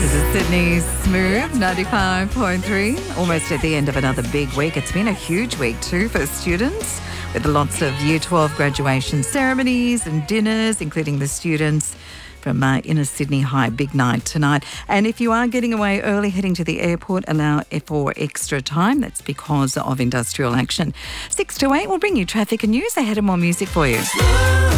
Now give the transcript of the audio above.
This is Sydney's Smooth 95.3. Almost at the end of another big week. It's been a huge week too for students, with lots of Year 12 graduation ceremonies and dinners, including the students from Inner Sydney High. Big night tonight. And if you are getting away early, heading to the airport, allow for extra time. That's because of industrial action. 6 to 8 will bring you traffic and news. Ahead of more music for you.